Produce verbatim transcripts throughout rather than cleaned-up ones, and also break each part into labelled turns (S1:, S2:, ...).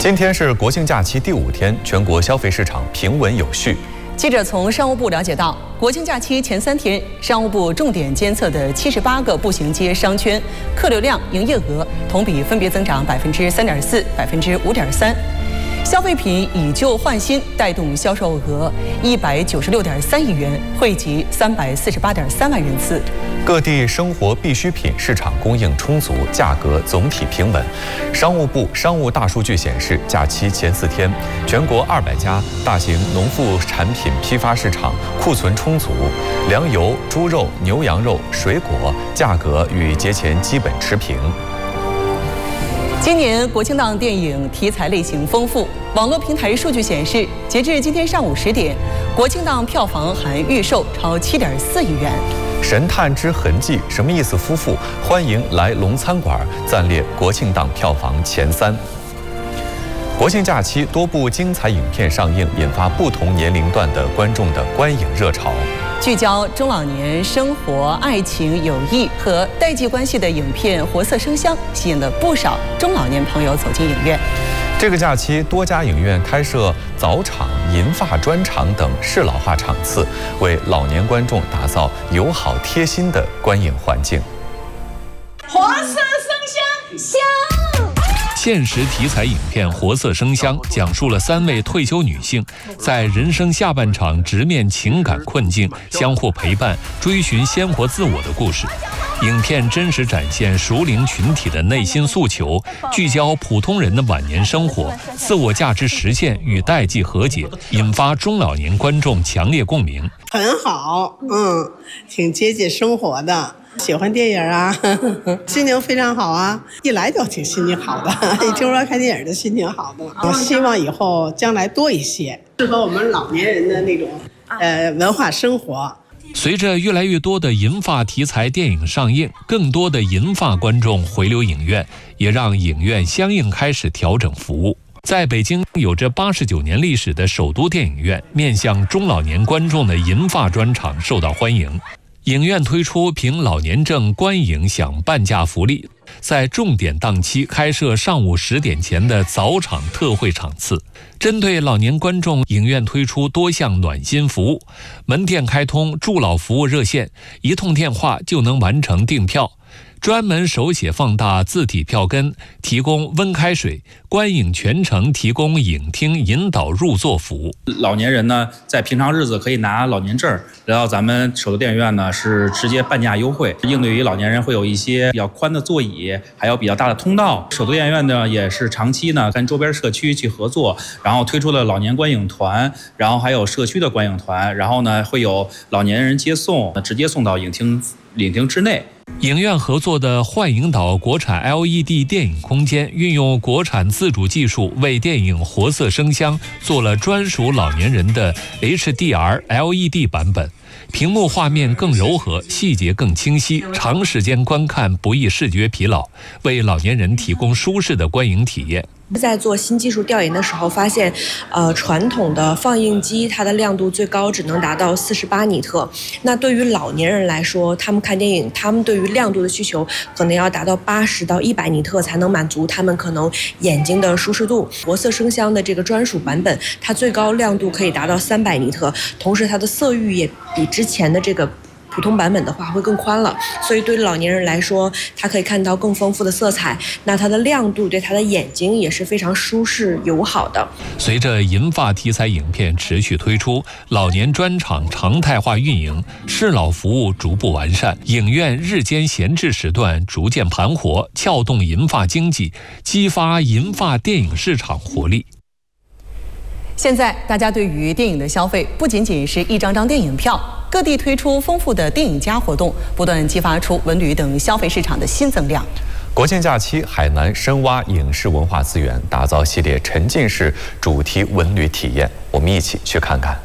S1: 今天是国庆假期第五天，全国消费市场平稳有序。
S2: 记者从商务部了解到，国庆假期前三天，商务部重点监测的七十八个步行街商圈客流量、营业额同比分别增长百分之三点四、百分之五点三。消费品以旧换新带动销售额一百九十六点三亿元，惠及三百四十八点三万人次。
S1: 各地生活必需品市场供应充足，价格总体平稳。商务部商务大数据显示，假期前四天，全国二百家大型农副产品批发市场库存充足，粮油、猪肉、牛羊肉、水果价格与节前基本持平。
S2: 今年国庆档电影题材类型丰富，网络平台数据显示，截至今天上午十点，国庆档票房含预售超七点四亿元。
S1: 神探之痕迹，什么意思？夫妇欢迎来龙餐馆，暂列国庆档票房前三。国庆假期多部精彩影片上映，引发不同年龄段的观众的观影热潮。
S2: 聚焦中老年生活、爱情、友谊和代际关系的影片《活色生香》吸引了不少中老年朋友走进影院。
S1: 这个假期，多家影院开设早场、银发专场等适老化场次，为老年观众打造友好贴心的观影环境。
S3: 活色生香，香。
S4: 现实题材影片《活色生香》讲述了三位退休女性在人生下半场直面情感困境，相互陪伴，追寻鲜活自我的故事。影片真实展现熟龄群体的内心诉求，聚焦普通人的晚年生活、自我价值实现与代际和解，引发中老年观众强烈共鸣。
S5: 很好，嗯，挺接近生活的。喜欢电影啊，呵呵，心情非常好啊！一来就挺心情好的，一听说看电影就心情好的。我希望以后将来多一些适合我们老年人的那种呃文化生活。
S4: 随着越来越多的银发题材电影上映，更多的银发观众回流影院，也让影院相应开始调整服务。在北京有着八十九年历史的首都电影院，面向中老年观众的银发专场受到欢迎。影院推出凭老年证观影享半价福利，在重点档期开设上午十点前的早场特惠场次。针对老年观众，影院推出多项暖心服务，门店开通助老服务热线，一通电话就能完成订票。专门手写放大字体票根，提供温开水，观影全程提供影厅引导入座服务。
S6: 老年人呢，在平常日子可以拿老年证来到咱们首都电影院呢，是直接半价优惠。应对于老年人会有一些比较宽的座椅，还有比较大的通道。首都电影院呢，也是长期呢跟周边社区去合作，然后推出了老年观影团，然后还有社区的观影团，然后呢会有老年人接送，直接送到影厅影厅之内。
S4: 影院合作的幻影岛国产 L E D 电影空间，运用国产自主技术，为电影《活色生香》做了专属老年人的 H D R L E D 版本，屏幕画面更柔和，细节更清晰，长时间观看不易视觉疲劳，为老年人提供舒适的观影体验。
S7: 在做新技术调研的时候，发现，呃，传统的放映机它的亮度最高只能达到四十八尼特。那对于老年人来说，他们看电影，他们对于亮度的需求可能要达到八十到一百尼特才能满足他们可能眼睛的舒适度。活色生香的这个专属版本，它最高亮度可以达到三百尼特，同时它的色域也比之前的这个普通版本的话会更宽了，所以对老年人来说，他可以看到更丰富的色彩，那它的亮度对他的眼睛也是非常舒适友好的。
S4: 随着银发题材影片持续推出，老年专场常态化运营，适老服务逐步完善，影院日间闲置时段逐渐盘活，撬动银发经济，激发银发电影市场活力。
S2: 现在大家对于电影的消费不仅仅是一张张电影票，各地推出丰富的电影加活动，不断激发出文旅等消费市场的新增量。
S1: 国庆假期，海南深挖影视文化资源，打造系列沉浸式主题文旅体验，我们一起去看看。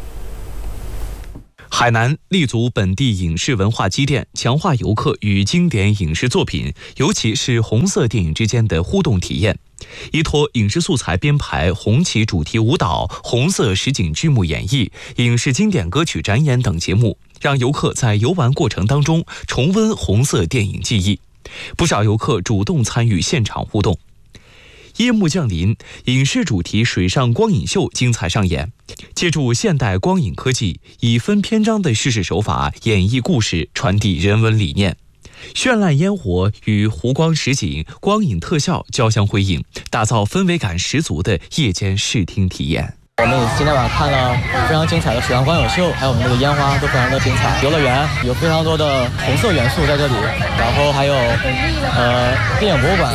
S8: 海南立足本地影视文化积淀，强化游客与经典影视作品，尤其是红色电影之间的互动体验。依托影视素材编排红旗主题舞蹈、红色实景剧目演绎、影视经典歌曲展演等节目，让游客在游玩过程当中重温红色电影记忆。不少游客主动参与现场互动。 夜幕降临，影视主题水上光影秀精彩上演。借助现代光影科技，以分篇章的叙事手法演绎故事，传递人文理念。绚烂烟火与湖光实景、光影特效交相辉映，打造氛围感十足的夜间视听体验。
S9: 我们今天晚上看了非常精彩的水上光影秀，还有我们这个烟花都非常的精彩。游乐园有非常多的红色元素在这里，然后还有呃电影博物馆。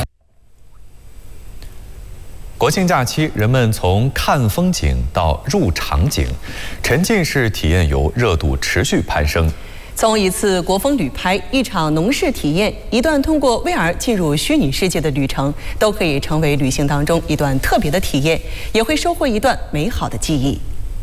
S1: 国庆假期，人们从看风景到入场景，沉浸式体验游热度持续攀升。
S2: 从一次国风旅拍、一场农事体验、一段通过 V R 进入虚拟世界的旅程，都可以成为旅行当中一段特别的体验，也会收获一段美好的记忆。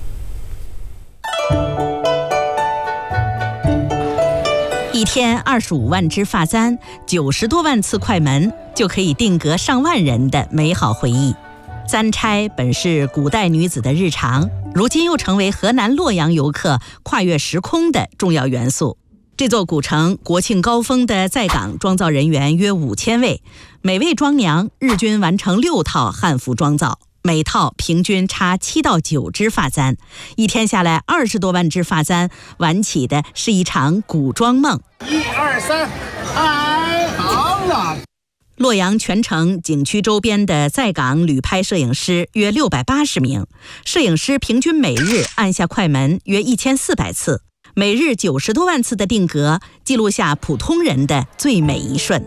S10: 一天二十五万只发簪，九十多万次快门，就可以定格上万人的美好回忆。簪钗本是古代女子的日常，如今又成为河南洛阳游客跨越时空的重要元素。这座古城国庆高峰的在岗妆造人员约五千位，每位妆娘日均完成六套汉服妆造，每套平均插七到九支发簪，一天下来二十多万支发簪，玩起的是一场古装梦。
S11: 一二三，哎，好了。
S10: 洛阳全城景区周边的在岗旅拍摄影师约六百八十名，摄影师平均每日按下快门约一千四百次，每日九十多万次的定格，记录下普通人的最美一瞬。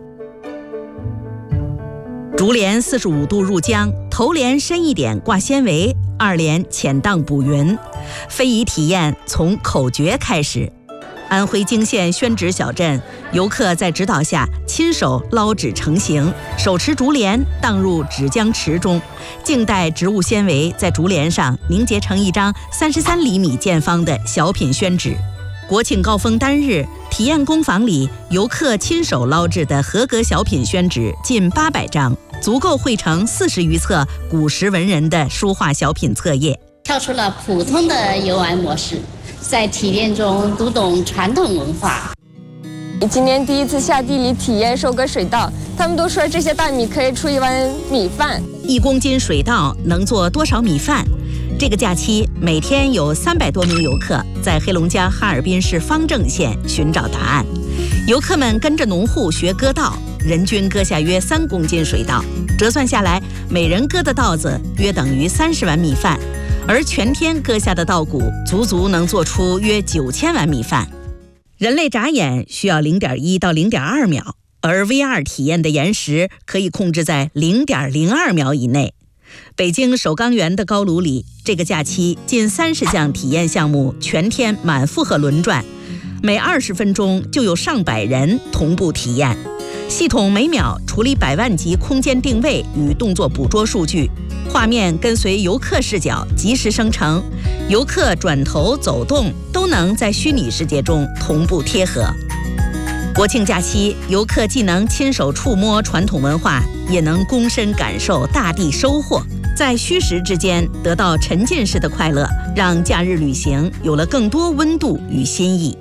S10: 竹帘四十五度入江，头帘深一点挂纤维，二帘浅荡补云。非遗体验从口诀开始。安徽泾县宣纸小镇，游客在指导下亲手捞纸成型，手持竹帘荡入纸浆池中，静待植物纤维在竹帘上凝结成一张三十三厘米见方的小品宣纸。国庆高峰单日，体验工坊里游客亲手捞制的合格小品宣纸近八百张，足够绘成四十余册古时文人的书画小品册页。
S12: 跳出了普通的游玩模式，在体验中读懂传统文化。
S13: 今年第一次下地里体验收割水稻，他们都说这些大米可以出一碗米饭。
S10: 一公斤水稻能做多少米饭？这个假期，每天有三百多名游客在黑龙江哈尔滨市方正县寻找答案。游客们跟着农户学割稻，人均割下约三公斤水稻，折算下来，每人割的稻子约等于三十碗米饭。而全天割下的稻谷足足能做出约九千碗米饭。人类眨眼需要 零点一到零点二秒，而 V R 体验的延时可以控制在 零点零二秒以内。北京首钢园的高炉里，这个假期近三十项体验项目全天满负荷轮转，每二十分钟就有上百人同步体验。系统每秒处理百万级空间定位与动作捕捉数据，画面跟随游客视角及时生成，游客转头走动都能在虚拟世界中同步贴合。国庆假期，游客既能亲手触摸传统文化，也能躬身感受大地收获，在虚实之间得到沉浸式的快乐，让假日旅行有了更多温度与新意。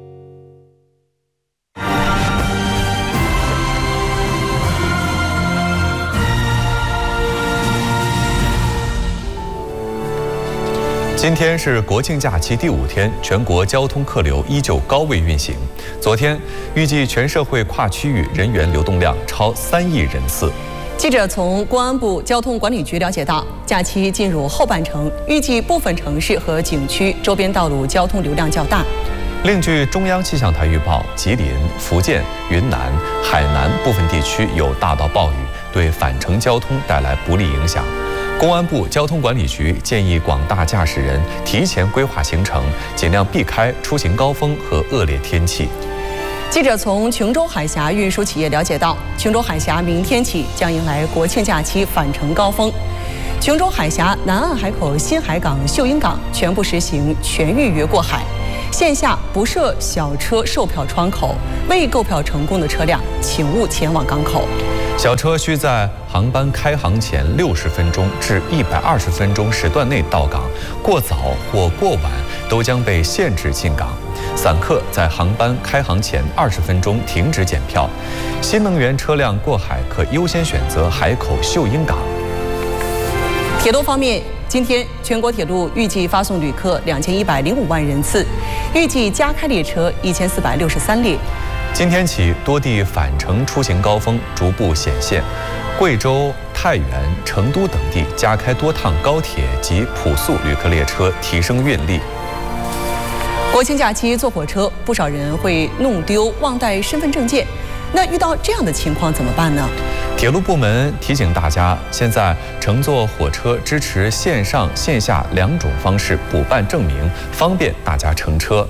S1: 今天是国庆假期第五天，全国交通客流依旧高位运行。昨天，预计全社会跨区域人员流动量超三亿人次。
S2: 记者从公安部交通管理局了解到，假期进入后半程，预计部分城市和景区周边道路交通流量较大。
S1: 另据中央气象台预报，吉林、福建、云南、海南部分地区有大到暴雨，对返程交通带来不利影响。公安部交通管理局建议广大驾驶人提前规划行程，尽量避开出行高峰和恶劣天气。
S2: 记者从琼州海峡运输企业了解到，琼州海峡明天起将迎来国庆假期返程高峰。琼州海峡南岸海口新海港、秀英港全部实行全预约过海，线下不设小车售票窗口，未购票成功的车辆请勿前往港口。
S1: 小车需在航班开航前六十分钟至一百二十分钟时段内到港，过早或过晚都将被限制进港。散客在航班开航前二十分钟停止检票。新能源车辆过海可优先选择海口秀英港。
S2: 铁路方面，今天全国铁路预计发送旅客两千一百零五万人次，预计加开列车一千四百六十三列。
S1: 今天起，多地返程出行高峰逐步显现，贵州、太原、成都等地加开多趟高铁及普速旅客列车，提升运力。
S2: 国庆假期坐火车，不少人会弄丢、忘带身份证件。那遇到这样的情况怎么办呢？
S1: 铁路部门提醒大家，现在乘坐火车支持线上线下两种方式补办证明，方便大家乘车。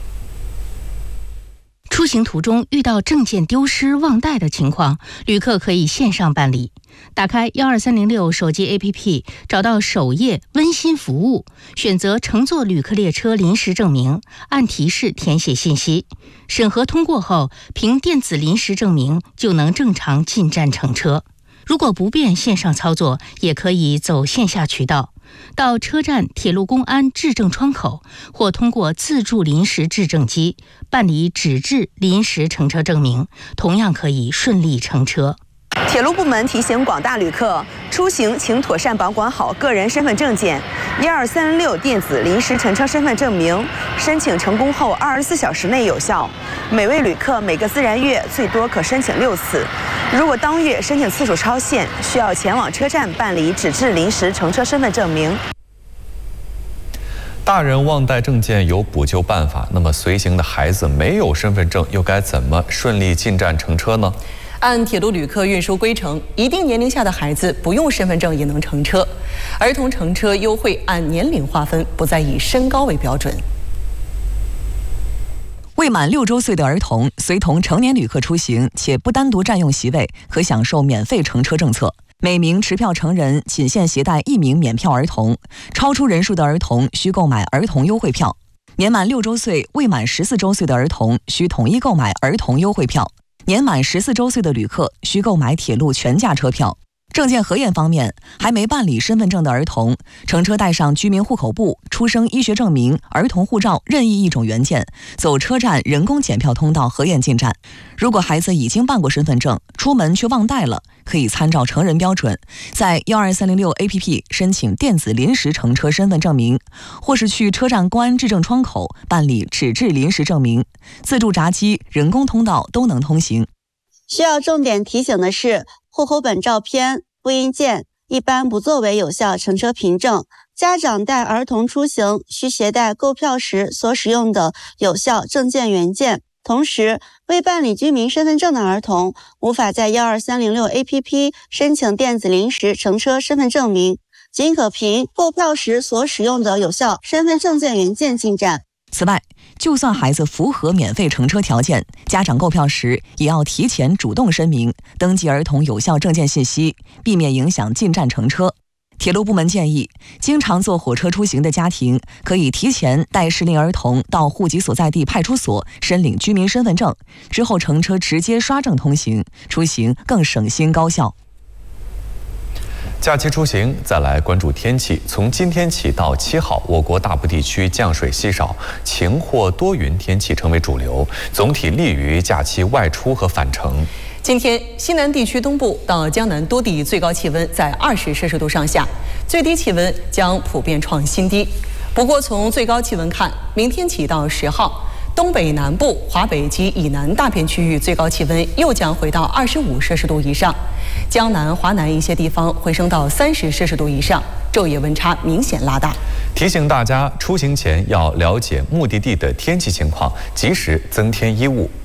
S14: 出行途中遇到证件丢失、忘带的情况，旅客可以线上办理。打开幺二三零六手机 A P P， 找到首页温馨服务，选择乘坐旅客列车临时证明，按提示填写信息，审核通过后，凭电子临时证明就能正常进站乘车。如果不便线上操作，也可以走线下渠道，到车站铁路公安质证窗口或通过自助临时质证机办理纸质临时乘车证明，同样可以顺利乘车。
S15: 铁路部门提醒广大旅客，出行请妥善保管好个人身份证件。一二三零六电子临时乘车身份证明申请成功后二十四小时内有效，每位旅客每个自然月最多可申请六次。如果当月申请次数超限，需要前往车站办理纸质临时乘车身份证明。
S1: 大人忘带证件有补救办法，那么随行的孩子没有身份证，又该怎么顺利进站乘车呢？
S2: 按铁路旅客运输规程，一定年龄下的孩子不用身份证也能乘车。儿童乘车优惠按年龄划分，不再以身高为标准。
S16: 未满六周岁的儿童随同成年旅客出行，且不单独占用席位，可享受免费乘车政策。每名持票成人仅限携带一名免票儿童，超出人数的儿童需购买儿童优惠票。年满六周岁、未满十四周岁的儿童需统一购买儿童优惠票。年满十四周岁的旅客需购买铁路全价车票。证件核验方面，还没办理身份证的儿童，乘车带上居民户口簿、出生医学证明、儿童护照任意一种原件，走车站人工检票通道核验进站。如果孩子已经办过身份证，出门却忘带了，可以参照成人标准，在幺二三零六 A P P 申请电子临时乘车身份证明，或是去车站公安质证窗口办理纸质临时证明，自助闸机、人工通道都能通行。
S17: 需要重点提醒的是，户口本照片、复印件一般不作为有效乘车凭证。家长带儿童出行需携带购票时所使用的有效证件原件。同时，未办理居民身份证的儿童无法在幺二三零六 A P P 申请电子临时乘车身份证明，仅可凭购票时所使用的有效身份证件原件进站。
S16: 此外，就算孩子符合免费乘车条件，家长购票时也要提前主动声明，登记儿童有效证件信息，避免影响进站乘车。铁路部门建议，经常坐火车出行的家庭可以提前带适龄儿童到户籍所在地派出所申领居民身份证，之后乘车直接刷证通行，出行更省心高效。
S1: 假期出行，再来关注天气。从今天起到七号，我国大部地区降水稀少，晴或多云天气成为主流，总体利于假期外出和返程。
S2: 今天，西南地区东部到江南多地最高气温在二十摄氏度上下，最低气温将普遍创新低。不过，从最高气温看，明天起到十号，东北南部、华北及以南大片区域最高气温又将回到二十五摄氏度以上，江南、华南一些地方回升到三十摄氏度以上，昼夜温差明显拉大。
S1: 提醒大家，出行前要了解目的地的天气情况，及时增添衣物。